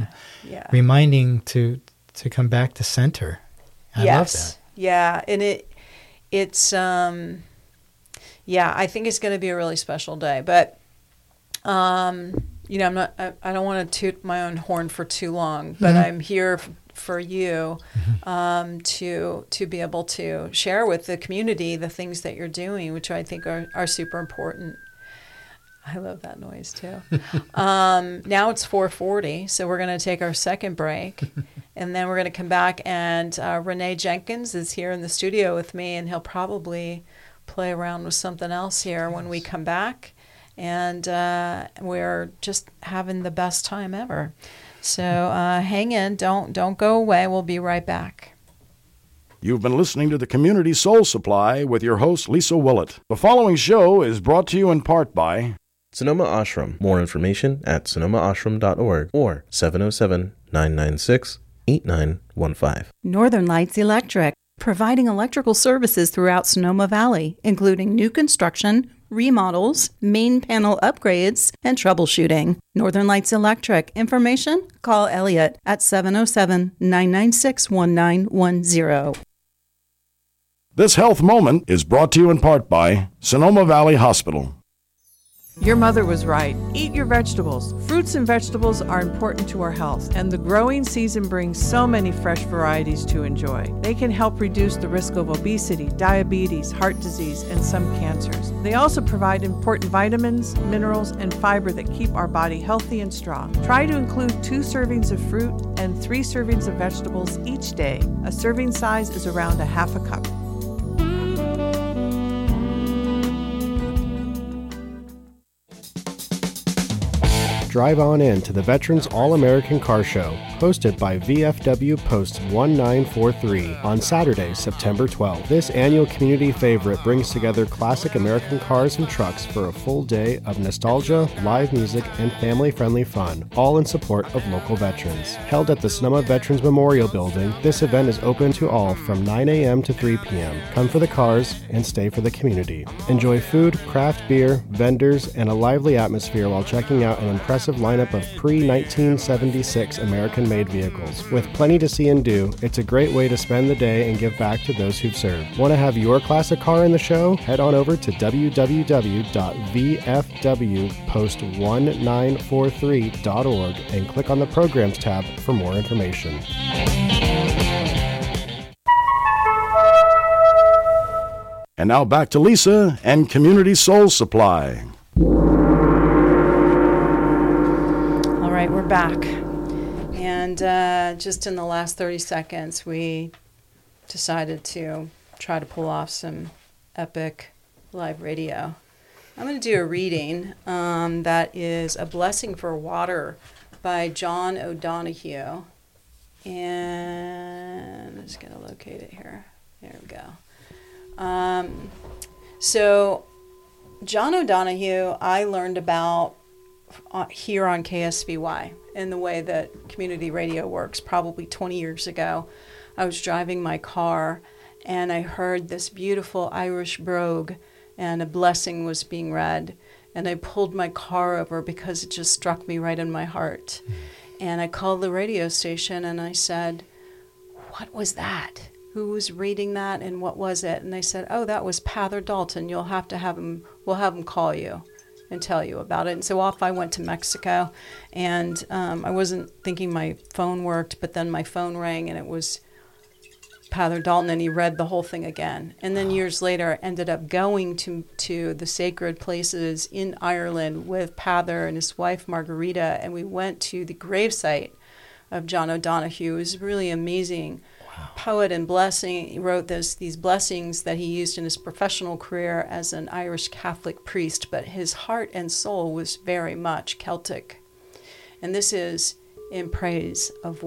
reminding to come back to center. I love that. Yeah, and it's I think it's going to be a really special day. But I don't want to toot my own horn for too long, but I'm here for you to be able to share with the community the things that you're doing, which I think are super important. I love that noise too. Now it's 4:40, so we're going to take our second break, and then we're going to come back, and Renee Jenkins is here in the studio with me, and he'll probably play around with something else here when we come back, and we're just having the best time ever. So hang in, don't go away. We'll be right back. You've been listening to the Community Soul Supply with your host, Lisa Willett. The following show is brought to you in part by Sonoma Ashram. More information at sonomaashram.org or 707-996-8915. Northern Lights Electric, providing electrical services throughout Sonoma Valley, including new construction, remodels, main panel upgrades, and troubleshooting. Northern Lights Electric. Information? Call Elliot at 707-996-1910. This health moment is brought to you in part by Sonoma Valley Hospital. Your mother was right. Eat your vegetables. Fruits and vegetables are important to our health, and the growing season brings so many fresh varieties to enjoy. They can help reduce the risk of obesity, diabetes, heart disease, and some cancers. They also provide important vitamins, minerals, and fiber that keep our body healthy and strong. Try to include 2 servings of fruit and 3 servings of vegetables each day. A serving size is around a half a cup. Drive on in to the Veterans All-American Car Show, hosted by VFW Post 1943 on Saturday, September 12th. This annual community favorite brings together classic American cars and trucks for a full day of nostalgia, live music, and family-friendly fun, all in support of local veterans. Held at the Sonoma Veterans Memorial Building, this event is open to all from 9 a.m. to 3 p.m. Come for the cars and stay for the community. Enjoy food, craft beer, vendors, and a lively atmosphere while checking out an impressive lineup of pre-1976 American-made vehicles. With plenty to see and do, it's a great way to spend the day and give back to those who've served. Want to have your classic car in the show? Head on over to www.vfwpost1943.org and click on the Programs tab for more information. And now back to Lisa and Community Soul Supply. All right, we're back. And just in the last 30 seconds, we decided to try to pull off some epic live radio. I'm going to do a reading that is A Blessing for Water by John O'Donohue. And I'm just going to locate it here. There we go. So John O'Donohue, I learned about here on KSVY and the way that community radio works probably 20 years ago. I was driving my car and I heard this beautiful Irish brogue and a blessing was being read, and I pulled my car over because it just struck me right in my heart. And I called the radio station and I said, "What was that? Who was reading that and what was it?" And they said, "Oh, that was Pather Dalton. We'll have him call you and tell you about it." And so off I went to Mexico, and I wasn't thinking my phone worked, but then my phone rang and it was Pather Dalton, and he read the whole thing again. And then years later, I ended up going to the sacred places in Ireland with Pather and his wife Margarita, and we went to the gravesite of John O'Donohue. It was really amazing. Poet and blessing. He wrote these blessings that he used in his professional career as an Irish Catholic priest, but his heart and soul was very much Celtic. And this is in praise of